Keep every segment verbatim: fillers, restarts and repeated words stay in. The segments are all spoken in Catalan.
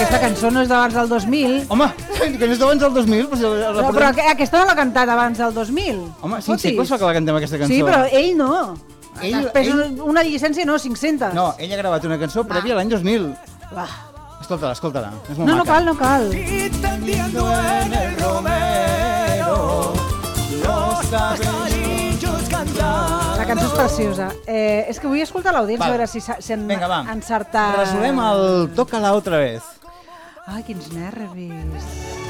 aquesta cançó no és d'abans del dos mil. Home, que no és d'abans del dos mil? Però, però, però aquesta no l'ha cantat abans del dos mil. Home, cinc segles fa que la cantem, aquesta cançó. Sí, però ell no. Ell, Després ell... una llicència no, cinc-centes. No, ell ha gravat una cançó prèvia a l'any dos mil. Va. Escolta-la, escolta-la. És molt no, maca. no cal, no cal. En el romero, los cabellos cantar. La cançó és preciosa. Eh, és que vull escoltar l'audiència, a veure si s'han encertat... Resolem el Tócala otra vez. Ai, quins nervis.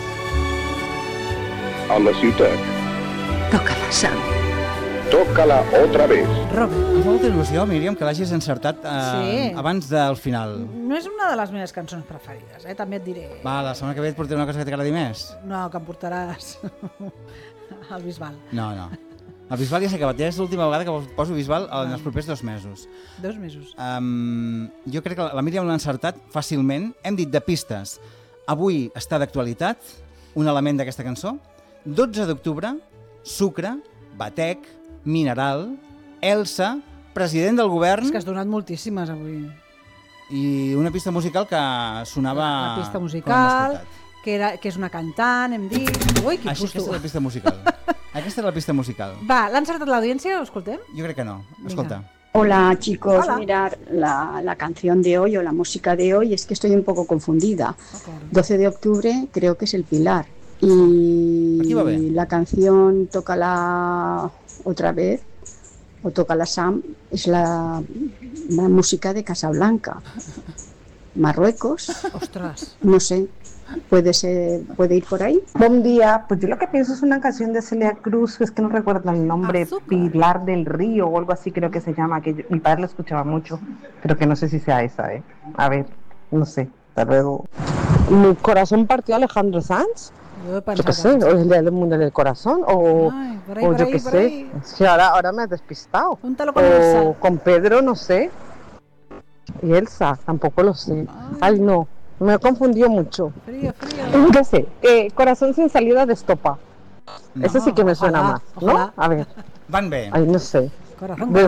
A la ciutat. Tócala, Sam. Tócala otra vez. Robert. Em fa molta il·lusió, Míriam, que l'hagis encertat eh, Sí. abans del final. No és una de les meves cançons preferides, eh? També et diré. Va, la setmana que ve et portaré una cosa que t'agradi més. No, que em portaràs al Bisbal. No, no. El Bisbal ja s'ha acabat. Ja és l'última vegada que poso Bisbal en els propers dos mesos. Dos mesos. Um, jo crec que la Míriam l'ha encertat fàcilment. Hem dit de pistes. Avui està d'actualitat un element d'aquesta cançó. dotze d'octubre, Sucre, Batec, Mineral, Elsa, president del govern... És que has donat moltíssimes avui. I una pista musical que sonava... La pista musical, que, era, que és una cantant, hem dit... Ui, quin Així, pusto. aquesta és la pista musical. Aquesta és la pista musical. Va, l'ha encertat l'audiència? Ho escoltem? Jo crec que no. Escolta. Hola chicos, Hola. mirar la, la canción de hoy o la música de hoy, es que estoy un poco confundida. doce de octubre creo que es el Pilar y la canción Tócala otra vez o Tócala Sam es la, la música de Casablanca, Marruecos. Ostras. No sé, puede ser, puede ir por ahí. Buen día, pues yo lo que pienso es una canción de Celia Cruz, es que no recuerdo el nombre, Azúcar. Pilar del Río o algo así creo que se llama, que yo- mi padre lo escuchaba mucho, pero que no sé si sea esa, ¿eh? A ver, no sé, hasta luego. Mi corazón partió Alejandro Sanz, Jo he yo qué sé, pensat... o es el Día del Mundial del Corazón, o, Ay, por ahí, o por yo ahí, qué por sé, ahí. es que ahora, ahora me has despistado. Júntalo con Elsa. O con Pedro, no sé, y Elsa, tampoco lo sé. Ay, no, me he confundido mucho. Frío, frío. No sé, eh, Corazón sin salida de estopa. No. Ese sí que me suena Ojalá, más, ojalá. ¿no? A ver, Van bé. ay, no sé. Corazón. De